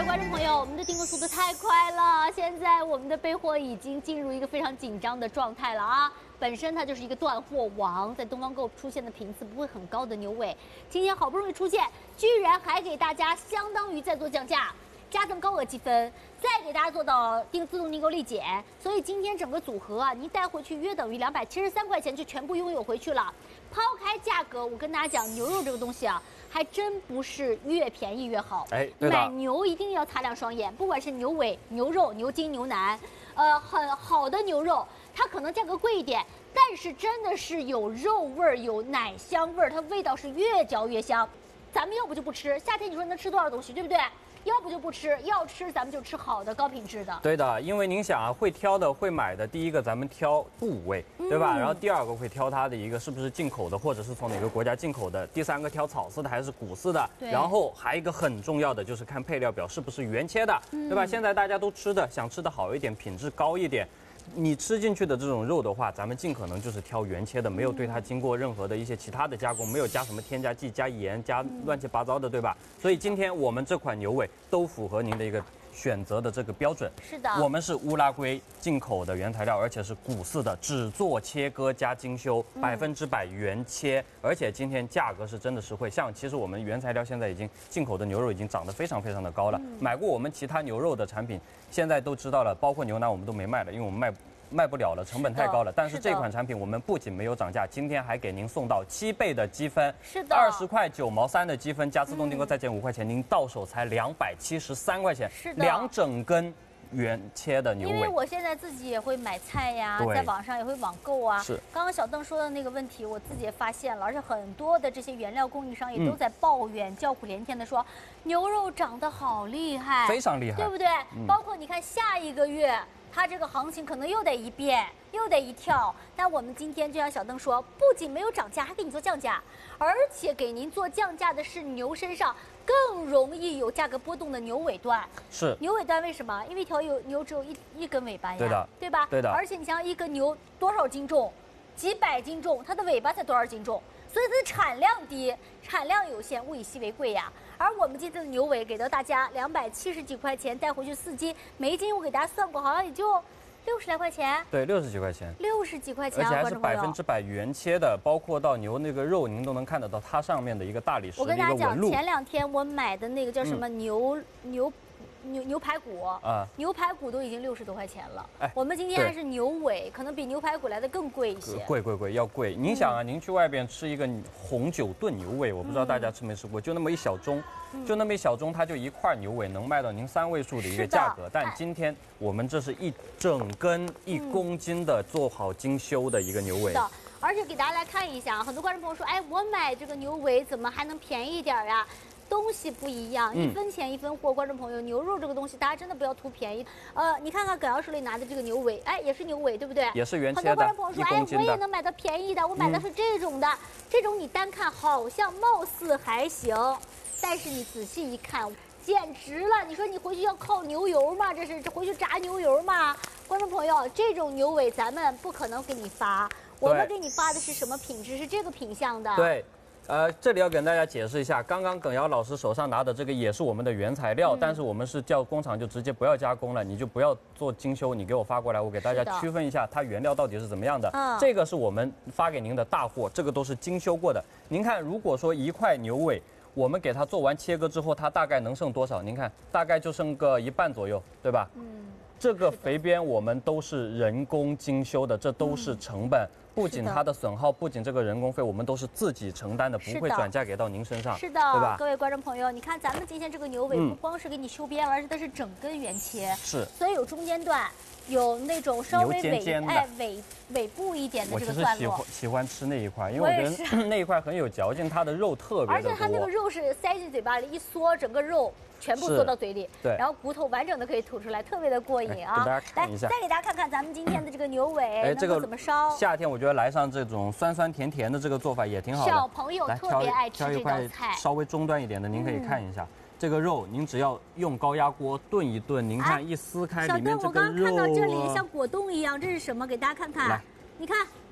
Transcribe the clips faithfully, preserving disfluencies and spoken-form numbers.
位观众朋友，我们的订购速度太快了，现在我们的备货已经进入一个非常紧张的状态了啊！本身它就是一个断货王，在东方购出现的频次不会很高的牛尾，今天好不容易出现，居然还给大家相当于在做降价。 加赠高额积分，再给大家做到订自动订购立减，所以今天整个组合啊，您带回去约等于两百七十三块钱就全部拥有回去了。抛开价格，我跟大家讲，牛肉这个东西啊，还真不是越便宜越好。 哎，对的。 买牛一定要擦亮双眼，不管是牛尾、牛肉、牛筋、牛腩，呃，很好的牛肉，它可能价格贵一点，但是真的是有肉味儿、有奶香味儿，它味道是越嚼越香。咱们要不就不吃，夏天你说能吃多少东西，对不对？ 要不就不吃，要吃咱们就吃好的高品质的。 对的，因为您想啊，会挑的、会买的，第一个咱们挑部位，对吧？嗯、然后第二个会挑它的一个是不是进口的，或者是从哪个国家进口的。第三个挑草饲的还是谷饲的。然后还有一个很重要的就是看配料表是不是原切的，嗯、对吧？现在大家都吃的想吃的好一点，品质高一点。 你吃进去的这种肉的话，咱们尽可能就是挑原切的，没有对它经过任何的一些其他的加工，没有加什么添加剂、加盐、加乱七八糟的，对吧？所以今天我们这款牛尾都符合您的一个选择的这个标准。 是的， 我们是乌拉圭进口的原材料，而且是谷饲的，只做切割加精修，百分之百原切，而且今天价格是真的实惠。像其实我们原材料现在已经进口的牛肉已经涨得非常非常的高了，嗯、买过我们其他牛肉的产品。 现在都知道了，包括牛腩我们都没卖了，因为我们卖卖不了了，成本太高了。但是这款产品我们不仅没有涨价，今天还给您送到七倍的积分， 是的， 二十块九毛三的积分加自动订购再减五块钱，您到手才两百七十三块钱， 是的， 两整根。 原切的牛尾， 因为我现在自己也会买菜呀，在网上也会网购啊。 是。 刚刚小邓说的那个问题，我自己也发现了，而且很多的这些原料供应商也都在抱怨，嗯、叫苦连天的说牛肉涨得好厉害， 非常厉害， 对不对？嗯、包括你看下一个月。 它这个行情可能又得一变，又得一跳。但我们今天就像小邓说，不仅没有涨价，还给你做降价，而且给您做降价的是牛身上更容易有价格波动的牛尾段。 是牛尾段为什么？因为一条有牛只有一一根尾巴呀， 对的， 对吧？ 对的。 而且你想，一个牛多少斤重？几百斤重，它的尾巴才多少斤重？ 所以它的产量低，产量有限，物以稀为贵呀。而我们今天的牛尾给到大家两百七十几块钱，带回去四斤，每一斤我给大家算过，好像也就六十来块钱。对， 六十几块钱。 六十几块钱、啊， 而且还是百分之百原切的，包括到牛那个肉，您都能看得到它上面的一个大理石的一个纹路。 我跟大家讲，前两天我买的那个叫什么牛、嗯、牛。 牛牛排骨啊，牛排骨都已经六十多块钱了。哎，我们今天还是牛尾，可能比牛排骨来的更贵一些。 贵贵贵，要贵。您想啊，嗯、您去外边吃一个红酒炖牛尾，我不知道大家吃没吃过，就那么一小盅，嗯、就那么一小盅，它就一块牛尾能卖到您三位数的一个价格。但今天我们这是一整根一公斤的做好精修的一个牛尾。 是的，而且给大家来看一下，很多观众朋友说，哎，我买这个牛尾怎么还能便宜一点呀？ 东西不一样，一分钱一分货。观众朋友，牛肉这个东西，大家真的不要图便宜。呃，你看看耿瑶手里拿的这个牛尾，哎，也是牛尾，对不对？ 也是原切的。 很多观众朋友说，哎，我也能买到便宜的，我买的是这种的。嗯、这种你单看好像貌似还行，但是你仔细一看，简直了！你说你回去要靠牛油吗？这是这回去炸牛油吗？观众朋友，这种牛尾咱们不可能给你发，我们给你发的是什么品质？是这个品相的。 对。 呃，这里要跟大家解释一下，刚刚耿瑶老师手上拿的这个也是我们的原材料，嗯、但是我们是叫工厂就直接不要加工了，你就不要做精修，你给我发过来，我给大家区分一下它原料到底是怎么样的。嗯、这个是我们发给您的大货，这个都是精修过的。您看，如果说一块牛尾，我们给它做完切割之后，它大概能剩多少？您看，大概就剩个一半左右，对吧？嗯。这个肥边我们都是人工精修的，这都是成本。嗯 不仅它的损耗，不仅这个人工费，我们都是自己承担的，不会转嫁给到您身上。 是的，对吧？各位观众朋友，你看咱们今天这个牛尾不光是给你修边，而且它是整根原切，是，所以有中间段，有那种稍微尾哎尾尾部一点的这个段落。 我其实喜欢喜欢吃那一块，因为我觉得那一块很有嚼劲，它的肉特别的多。 而且它那个肉是塞进嘴巴里一嗦，整个肉。 全部缩到嘴里， 对， 然后骨头完整的可以吐出来，特别的过瘾啊！ 来，再给大家看看咱们今天的这个牛尾，哎，这个怎么烧？ 夏天我觉得来上这种酸酸甜甜的这个做法也挺好的。 小朋友特别爱吃这道菜。 稍微中端一点的，您可以看一下。这个肉，您只要用高压锅炖一炖，您看一撕开里面这个肉， 小邓，我刚刚看到这里像果冻一样，这是什么？给大家看看。你看。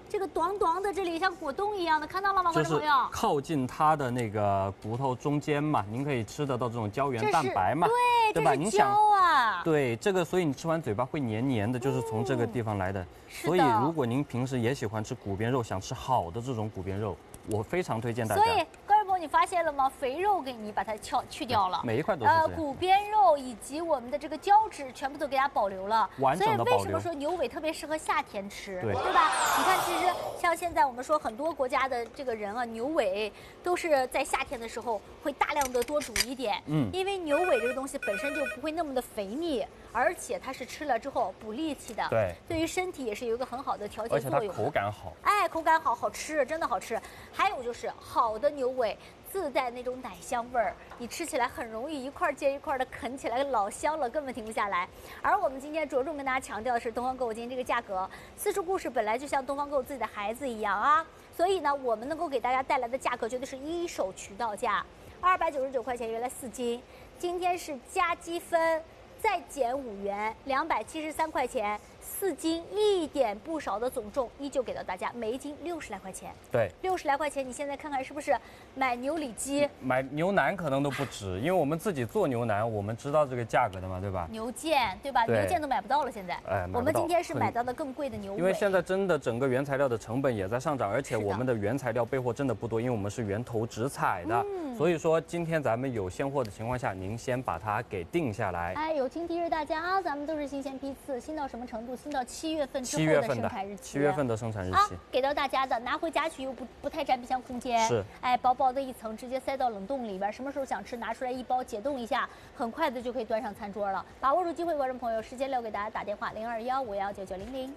这个短短的这里像果冻一样的，看到了吗，观众朋友？ 靠近它的那个骨头中间嘛，您可以吃得到这种胶原蛋白嘛， 对， 对吧？ 这是胶啊。 对，这个所以你吃完嘴巴会黏黏的，就是从这个地方来的。所以如果您平时也喜欢吃骨边肉，想吃好的这种骨边肉，我非常推荐大家。 所以。你发现了吗？肥肉给你把它敲去掉了， 每一块都是这样。呃， 骨边肉以及我们的这个胶质全部都给它保留了， 完整的保留。 所以为什么说牛尾特别适合夏天吃， 对对吧？你看，其实像现在我们说很多国家的这个人啊，牛尾都是在夏天的时候会大量的多煮一点，嗯，因为牛尾这个东西本身就不会那么的肥腻，而且它是吃了之后补力气的， 对， 对于身体也是有一个很好的调节作用， 而且它口感好， 哎，口感好，好吃，真的好吃。还有就是好的牛尾。自带那种奶香味儿，你吃起来很容易一块接一块的啃起来，老香了，根本停不下来。而我们今天着重跟大家强调的是东方购物今天这个价格，私厨故事本来就像东方购物自己的孩子一样啊，所以呢，我们能够给大家带来的价格绝对是一手渠道价，二百九十九块钱原来四斤，今天是加积分再减五元，两百七十三块钱。四斤一点不少的总重依旧给到大家，每一斤六十来块钱。 对， 六十来块钱，你现在看看是不是买牛里脊、 买牛腩可能都不止，因为我们自己做牛腩，我们知道这个价格的嘛，对吧？ 牛腱，对吧？ 对牛腱都买不到了，现在。 哎， 我们今天是买到的更贵的牛尾。 因为现在真的整个原材料的成本也在上涨，而且我们的原材料备货真的不多，因为我们是源头直采的，嗯、所以说今天咱们有现货的情况下，您先把它给定下来。 哎，有请提示大家啊，咱们都是新鲜批次，新到什么程度？新到七月份。 七月份的生产日期， 七月份的生产日期、 啊、给到大家的，拿回家去又不不太占冰箱空间， 是， 哎，薄薄的一层，直接塞到冷冻里边，什么时候想吃拿出来一包解冻一下，很快的就可以端上餐桌了。把握住机会，观众朋友，时间留给大家打电话零二幺五幺九九零零。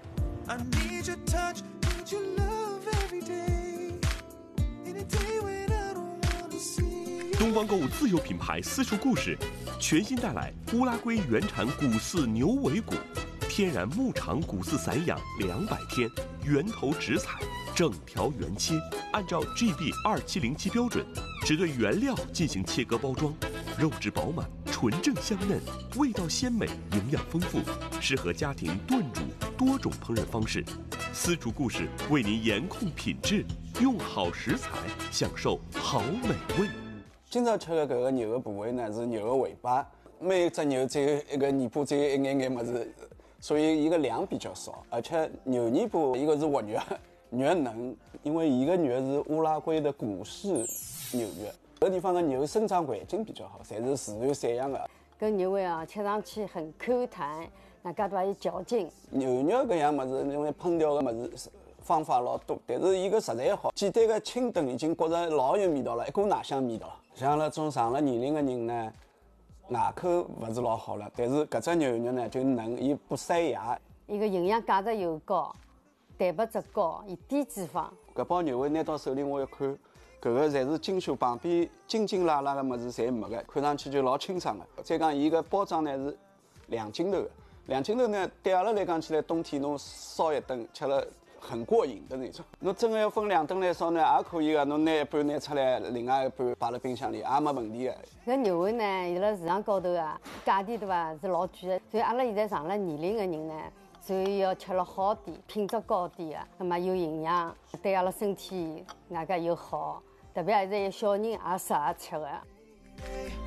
东方购物自有品牌私厨故事，全新带来乌拉圭原产骨饲牛尾骨。天然牧场骨饲散养两百天，源头直采，整条原切，按照 G B 二七零七标准，只对原料进行切割包装，肉质饱满，纯正香嫩，味道鲜美，营养丰富，适合家庭炖煮多种烹饪方式。私厨故事为您严控品质，用好食材享受好美味。 今朝吃的这个牛的部位呢是牛的尾巴，每只牛只有一个尾巴，只有一眼眼么子。所以一个量比较少，而且牛尾巴一个是活肉，肉嫩，因为一个肉是乌拉圭的骨饲牛肉，这个地方的牛生长环境比较好，侪是自然散养的。 搿牛尾啊，吃上去很 Q 弹，那搿都还有嚼劲。 牛肉搿样物事，因为烹调的物事方法老多，但是伊个食材好，简单的清炖已经觉着老有味道了，一股奶香味道。像那种上了年龄的人呢。牙口不是老好了，但是搿只牛肉呢就嫩，伊不塞牙。 伊个营养价值又高，蛋白质高，伊低脂肪。 搿包牛尾拿到手里我一看，搿个侪是精修，旁边筋筋拉拉的物事侪没个，看上去就老清爽的。再讲伊个包装呢是两斤头的，两斤头呢对阿拉来讲起来，冬天侬烧一顿吃了。很过瘾的那种，侬真的要分两顿来烧呢，也可以个。侬拿一半拿出来，另外一半摆辣冰箱里，也没问题个。 搿牛尾呢，伊辣市场高头啊，价钿对伐是老贵的，所以阿拉现在上了年龄的人呢，所以要吃了好点，品质高点的，那么有营养，对阿拉身体外加又好，特别还是有小人也适合吃的。